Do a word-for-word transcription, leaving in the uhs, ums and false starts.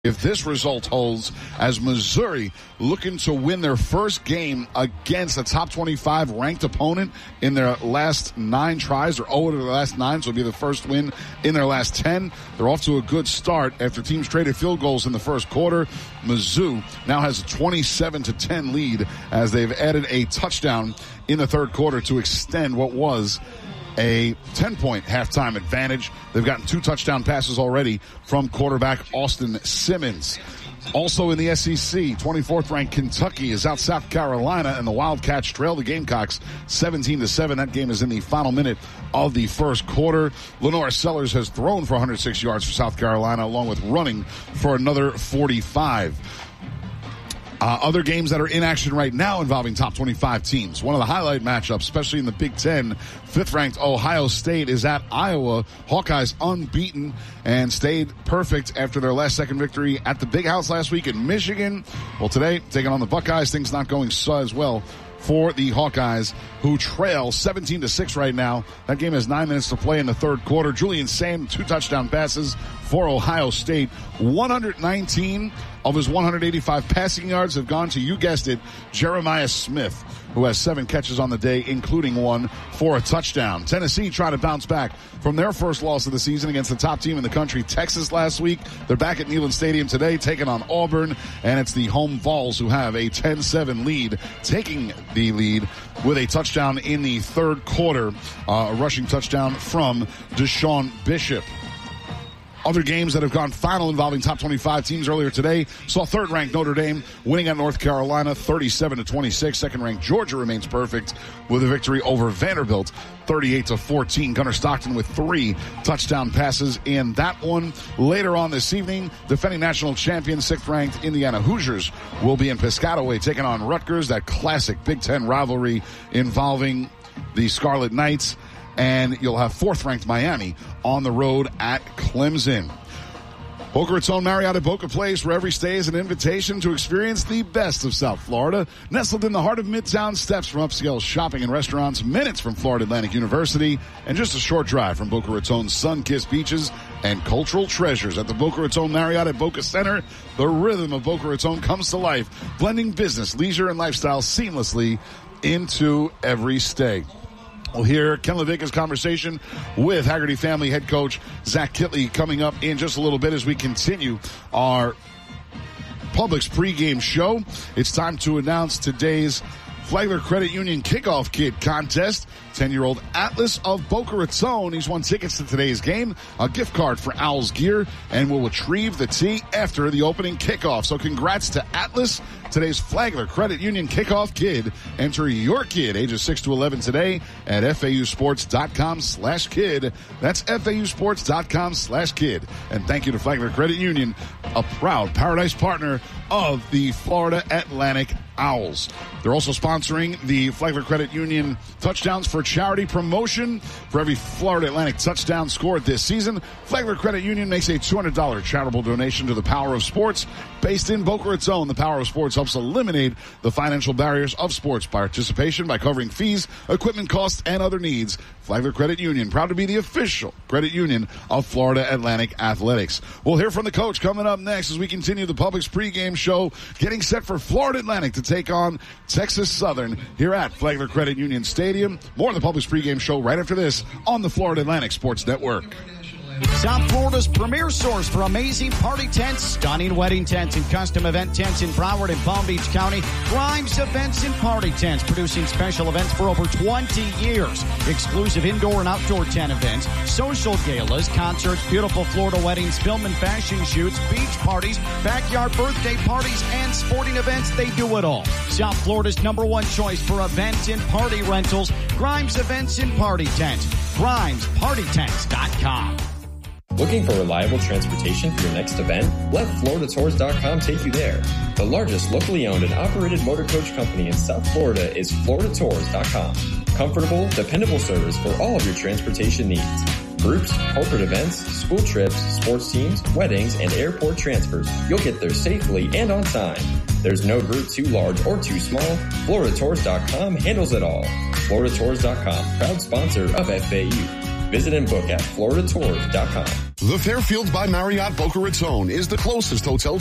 if this result holds, as Missouri looking to win their first game against a top twenty-five ranked opponent in their last nine tries, or oh to their last nine, so it'll be the first win in their last ten. They're off to a good start after teams traded field goals in the first quarter. Mizzou now has a twenty-seven to ten lead as they've added a touchdown in the third quarter to extend what was a ten-point halftime advantage. They've gotten two touchdown passes already from quarterback Austin Simmons. Also in the S E C, twenty-fourth ranked Kentucky is out South Carolina, and the Wildcats trail the Gamecocks seventeen to seven. That game is in the final minute of the first quarter. Lenore Sellers has thrown for one hundred six yards for South Carolina, along with running for another forty-five. Uh, other games that are in action right now involving top twenty-five teams. One of the highlight matchups, especially in the Big Ten, fifth-ranked Ohio State is at Iowa. Hawkeyes unbeaten and stayed perfect after their last second victory at the Big House last week in Michigan. Well, today, taking on the Buckeyes, things not going so as well for the Hawkeyes, who trail seventeen to six right now. That game has nine minutes to play in the third quarter. Julian Sam, two touchdown passes for Ohio State. one hundred nineteen of his one hundred eighty-five passing yards have gone to, you guessed it, Jeremiah Smith, who has seven catches on the day, including one for a touchdown. Tennessee trying to bounce back from their first loss of the season against the top team in the country, Texas, last week. They're back at Neyland Stadium today, taking on Auburn, and it's the home Vols who have a ten seven lead, taking the lead with a touchdown in the third quarter, uh, a rushing touchdown from Deshaun Bishop. Other games that have gone final involving top twenty-five teams earlier today saw third-ranked Notre Dame winning at North Carolina thirty-seven to twenty-six. Second-ranked Georgia remains perfect with a victory over Vanderbilt thirty-eight to fourteen. Gunnar Stockton with three touchdown passes in that one. Later on this evening, defending national champion, sixth-ranked Indiana Hoosiers will be in Piscataway taking on Rutgers, that classic Big Ten rivalry involving the Scarlet Knights. And you'll have fourth-ranked Miami on the road at Clemson. Boca Raton Marriott at Boca Place, where every stay is an invitation to experience the best of South Florida. Nestled in the heart of Midtown, steps from upscale shopping and restaurants, minutes from Florida Atlantic University, and just a short drive from Boca Raton's sun-kissed beaches and cultural treasures. At the Boca Raton Marriott at Boca Center, the rhythm of Boca Raton comes to life, blending business, leisure, and lifestyle seamlessly into every stay. We'll hear Ken LaVicka's conversation with Haggerty family head coach Zach Kittley coming up in just a little bit as we continue our Publix pregame show. It's time to announce today's Flagler Credit Union Kickoff Kid contest. ten-year-old Atlas of Boca Raton. He's won tickets to today's game, a gift card for Owls gear, and will retrieve the tee after the opening kickoff. So congrats to Atlas, today's Flagler Credit Union Kickoff Kid. Enter your kid, ages six to eleven today at FAUsports.com slash kid. That's FAUsports.com slash kid. And thank you to Flagler Credit Union, a proud Paradise partner of the Florida Atlantic Owls. They're also sponsoring the Flagler Credit Union Touchdowns for Charity promotion. For every Florida Atlantic touchdown scored this season, Flagler Credit Union makes a two hundred dollars charitable donation to the Power of Sports. Based in Boca Raton, the Power of Sports helps eliminate the financial barriers of sports participation by covering fees, equipment costs, and other needs. Flagler Credit Union, proud to be the official credit union of Florida Atlantic Athletics. We'll hear from the coach coming up next as we continue the Publix pregame show, getting set for Florida Atlantic to take on Texas Southern here at Flagler Credit Union Stadium. More of the Publix pregame show right after this on the Florida Atlantic Sports Network. South Florida's premier source for amazing party tents, stunning wedding tents, and custom event tents in Broward and Palm Beach County. Grimes Events and Party Tents, producing special events for over twenty years. Exclusive indoor and outdoor tent events, social galas, concerts, beautiful Florida weddings, film and fashion shoots, beach parties, backyard birthday parties, and sporting events. They do it all. South Florida's number one choice for event and party rentals. Grimes Events and Party Tents. Grimes Party Tents dot com. Looking for reliable transportation for your next event? Let Florida Tours dot com take you there. The largest locally owned and operated motor coach company in South Florida is Florida Tours dot com. Comfortable, dependable service for all of your transportation needs. Groups, corporate events, school trips, sports teams, weddings, and airport transfers. You'll get there safely and on time. There's no group too large or too small. Florida Tours dot com handles it all. Florida Tours dot com, proud sponsor of F A U. Visit and book at Florida Tours dot com. The Fairfield by Marriott Boca Raton is the closest hotel